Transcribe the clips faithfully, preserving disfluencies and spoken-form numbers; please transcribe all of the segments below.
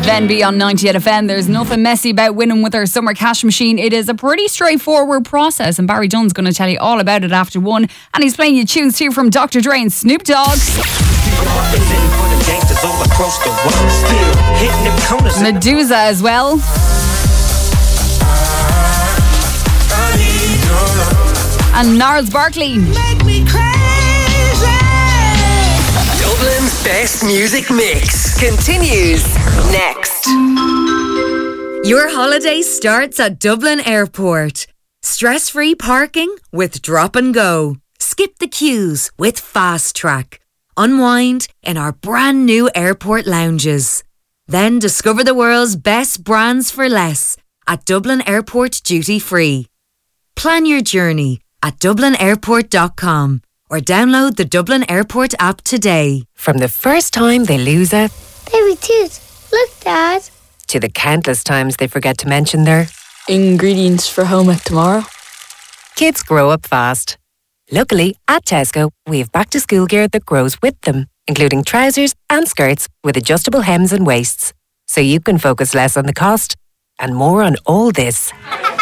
Venby on ninety-eight F M. There's nothing messy about winning with our summer cash machine. It is a pretty straightforward process, and Barry Dunn's going to tell you all about it after one. And he's playing you tunes too from Doctor Dre and Snoop Dogg. Medusa as well. And Gnarls Barkley. Make me crazy. Dublin's best music mix continues next. Your holiday starts at Dublin Airport. Stress-free parking with Drop and Go. Skip the queues with Fast Track. Unwind in our brand new airport lounges. Then discover the world's best brands for less at Dublin Airport Duty Free. Plan your journey at dublin airport dot com or download the Dublin Airport app today. From the first time they lose a baby tooth, look, Dad, to the countless times they forget to mention their ingredients for home ec tomorrow. Kids grow up fast. Luckily, at Tesco, we have back to school gear that grows with them, including trousers and skirts with adjustable hems and waists. So you can focus less on the cost and more on all this.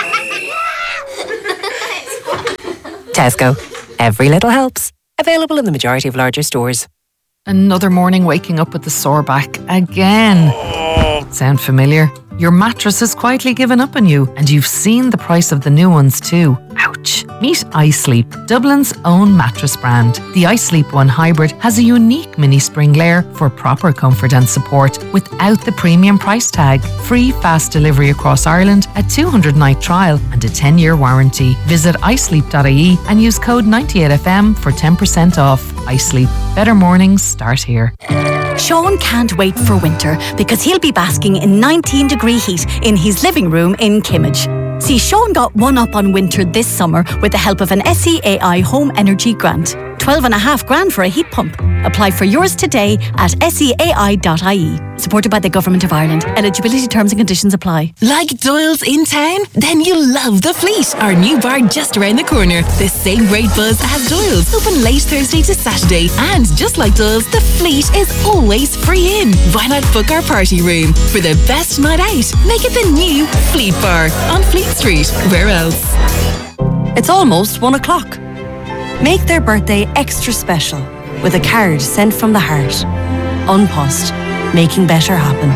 Tesco. Every little helps. Available in the majority of larger stores. Another morning waking up with the sore back again. Sound familiar? Your mattress has quietly given up on you, and you've seen the price of the new ones too. Ouch. Meet iSleep, Dublin's own mattress brand. The iSleep One Hybrid has a unique mini spring layer for proper comfort and support without the premium price tag. Free fast delivery across Ireland, a two hundred night trial and a ten year warranty. Visit isleep dot I E and use code ninety-eight F M for ten percent off. iSleep. Better mornings start here. Sean can't wait for winter because he'll be basking in nineteen degree heat in his living room in Kimmage. See, Sean got one up on winter this summer with the help of an S E A I Home Energy Grant. twelve and a half grand for a heat pump. Apply for yours today at S E A I dot I E. Supported by the Government of Ireland. Eligibility terms and conditions apply. Like Doyle's in town? Then you'll love The Fleet, our new bar just around the corner. The same great buzz as Doyle's. Open late Thursday to Saturday. And just like Doyle's, The Fleet is always free in. Why not book our party room? For the best night out, make it the new Fleet Bar on Fleet Street. Where else? It's almost one o'clock. Make their birthday extra special with a card sent from the heart. Unpost, making better happen.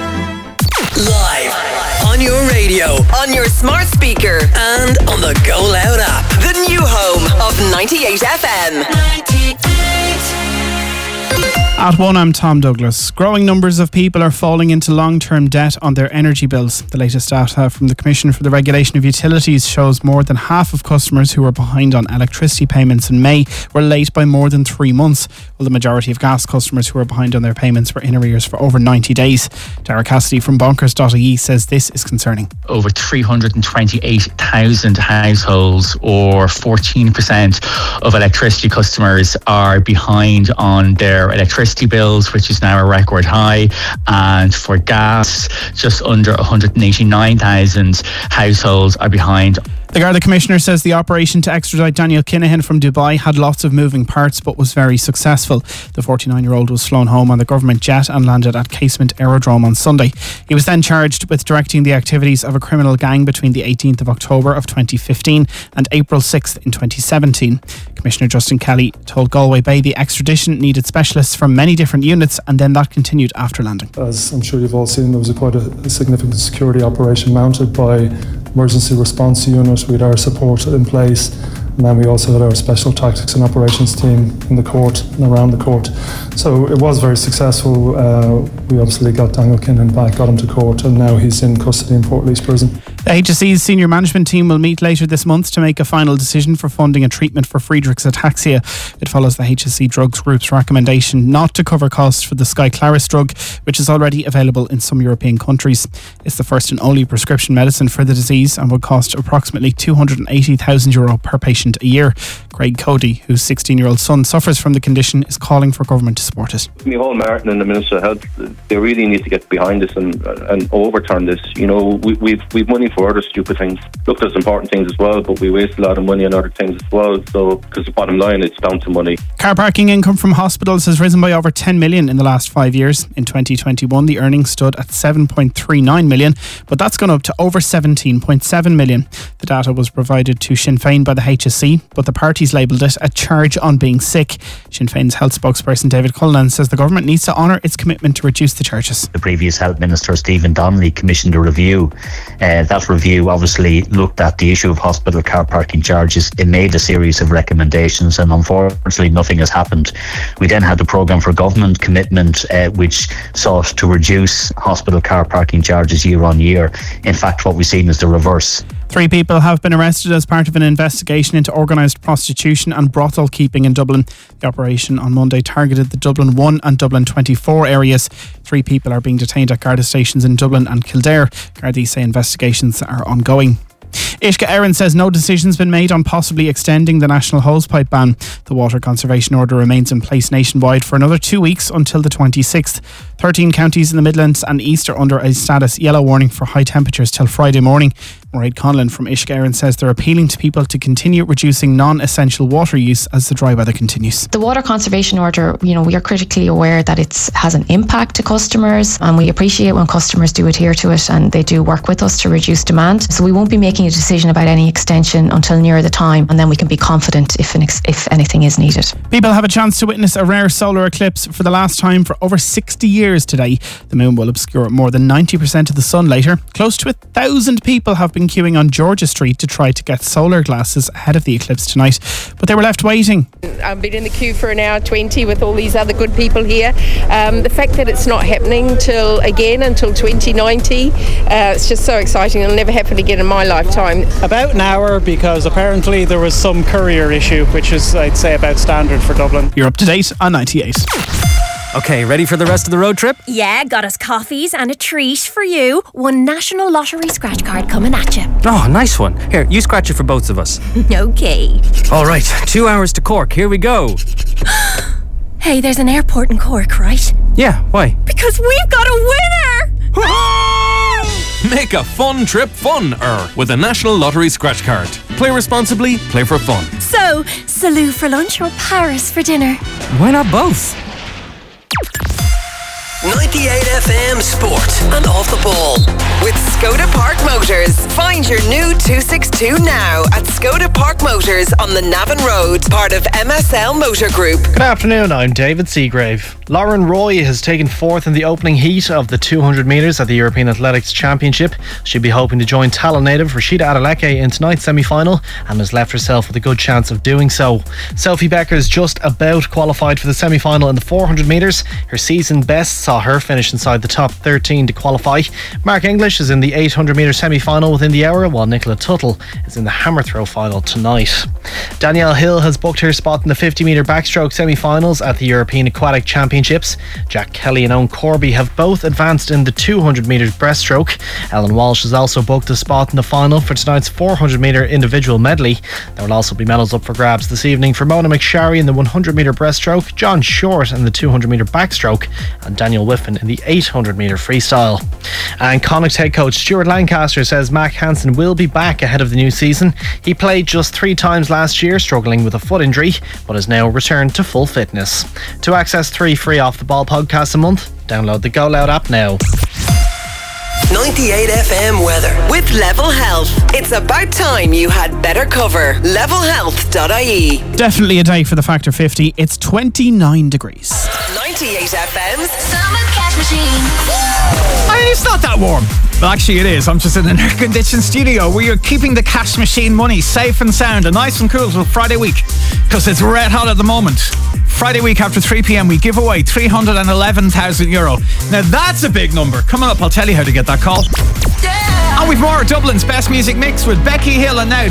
Live on your radio, on your smart speaker, and on the Go Loud app. The new home of ninety-eight F M. ninety-eight. At one, I'm Tom Douglas. Growing numbers of people are falling into long-term debt on their energy bills. The latest data from the Commission for the Regulation of Utilities shows more than half of customers who were behind on electricity payments in May were late by more than three months, while the majority of gas customers who were behind on their payments were in arrears for over ninety days. Dara Cassidy from bonkers dot I E says this is concerning. Over three hundred twenty-eight thousand households, or fourteen percent of electricity customers, are behind on their electricity bills, which is now a record high. And for gas, just under one hundred eighty-nine thousand households are behind. The Garda Commissioner says the operation to extradite Daniel Kinahan from Dubai had lots of moving parts but was very successful. The forty-nine-year-old was flown home on the government jet and landed at Casement Aerodrome on Sunday. He was then charged with directing the activities of a criminal gang between the eighteenth of October of twenty fifteen and April sixth in twenty seventeen. Commissioner Justin Kelly told Galway Bay the extradition needed specialists from many different units, and then that continued after landing. As I'm sure you've all seen, there was a quite a, a significant security operation mounted by Emergency Response Unit. We had our support in place, and then we also had our Special Tactics and Operations team in the court and around the court. So it was very successful. Uh, we obviously got Daniel Kinahan back, got him to court, and now he's in custody in Portlaoise Prison. The H S E's senior management team will meet later this month to make a final decision for funding a treatment for Friedreich's ataxia. It follows the H S E Drugs Group's recommendation not to cover costs for the Skyclarys drug, which is already available in some European countries. It's the first and only prescription medicine for the disease and would cost approximately two hundred eighty thousand euro per patient a year. Craig Cody, whose sixteen-year-old son suffers from the condition, is calling for government to support it. Micheál Martin and the Minister of Health, they really need to get behind this and and overturn this. You know, we, we've we've money for other stupid things. Look, there's important things as well, but we waste a lot of money on other things as well. So, because the bottom line, it's down to money. Car parking income from hospitals has risen by over ten million in the last five years. In twenty twenty-one, the earnings stood at seven point three nine million, but that's gone up to over seventeen point seven million. The data was provided to Sinn Féin by the H S C, but the parties labelled it a charge on being sick. Sinn Féin's health spokesperson David Cullinan says the government needs to honour its commitment to reduce the charges. The previous Health Minister, Stephen Donnelly, commissioned a review. Uh, that review obviously looked at the issue of hospital car parking charges. It made a series of recommendations, and unfortunately nothing has happened. We then had the programme for government commitment, uh, which sought to reduce hospital car parking charges year on year. In fact, what we've seen is the reverse. Three people have been arrested as part of an investigation into organised prostitution and brothel keeping in Dublin. The operation on Monday targeted the Dublin one and Dublin twenty-four areas. Three people are being detained at Garda stations in Dublin and Kildare. Gardaí say investigations are ongoing. Uisce Éireann says no decision's been made on possibly extending the national hosepipe ban. The water conservation order remains in place nationwide for another two weeks until the twenty-sixth. thirteen counties in the Midlands and East are under a status yellow warning for high temperatures till Friday morning. Mairead Conlon from Uisce Éireann says they're appealing to people to continue reducing non-essential water use as the dry weather continues. The water conservation order, you know, we are critically aware that it has an impact to customers, and we appreciate when customers do adhere to it and they do work with us to reduce demand. So we won't be making a decision about any extension until nearer the time, and then we can be confident if an ex- if anything is needed. People have a chance to witness a rare solar eclipse for the last time for over sixty years today. The moon will obscure more than ninety percent of the sun later. Close to a thousand people have been queuing on Georgia Street to try to get solar glasses ahead of the eclipse tonight, but they were left waiting. I've been in the queue for an hour twenty with all these other good people here. Um, the fact that it's not happening till again until twenty ninety, uh, it's just so exciting. It'll never happen again in my lifetime. About an hour, because apparently there was some courier issue, which is, I'd say, about standard for Dublin. You're up to date on ninety-eight. Okay, ready for the rest of the road trip? Yeah, got us coffees and a treat for you. One National Lottery scratch card coming at you. Oh, nice one. Here, you scratch it for both of us. Okay. All right, two hours to Cork. Here we go. Hey, there's an airport in Cork, right? Yeah, why? Because we've got a winner! Make a fun trip fun-er with a National Lottery scratch card. Play responsibly, play for fun. So, Salou for lunch or Paris for dinner? Why not both? ninety-eight F M Sport and Off the Ball with Skoda Park Motors. Find your new two sixty-two now at Skoda Park Motors on the Navan Road, part of M S L Motor Group. Good afternoon, I'm David Seagrave. Lauren Roy has taken fourth in the opening heat of the two hundred metres at the European Athletics Championship. She'll be hoping to join Tala native Rashida Adeleke in tonight's semi-final and has left herself with a good chance of doing so. Sophie Becker's just about qualified for the semi-final in the four hundred metres. Her season best saw her finish inside the top thirteen to qualify. Mark English is in the eight hundred metre semi-final within the hour, while Nicola Tuttle is in the hammer throw final tonight. Danielle Hill has booked her spot in the fifty metre backstroke semi-finals at the European Aquatic Championships. Jack Kelly and Owen Corby have both advanced in the two hundred metres breaststroke. Ellen Walsh has also booked a spot in the final for tonight's four hundred metre individual medley. There will also be medals up for grabs this evening for Mona McSharry in the one hundred metre breaststroke, John Short in the two hundred metre backstroke, and Daniel Whiffen in the eight hundred metre freestyle. And Connacht head coach Stuart Lancaster says Mac Hansen will be back ahead of the new season. He played just three times last year, struggling with a foot injury, but has now returned to full fitness. To access three free Off the Ball podcasts a month, download the Go Loud app now. ninety-eight F M weather with Level Health. It's about time you had better cover. level health dot I E. Definitely a day for the Factor fifty. It's twenty-nine degrees. ninety-eight F M's Summer Cash Machine. I mean, it's not that warm. Well, actually it is. I'm just in an air-conditioned studio where you're keeping the cash machine money safe and sound and nice and cool till Friday week, because it's red hot at the moment. Friday week after three p.m. we give away three hundred eleven thousand euro. Now that's a big number. Coming up, I'll tell you how to get that call. Yeah. And we've more Dublin's best music mix with Becky Hill, and now